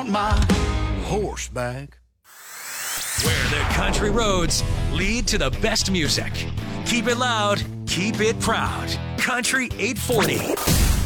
on my horseback. Where the country roads lead to the best music. Keep it loud, keep it proud. Country 840.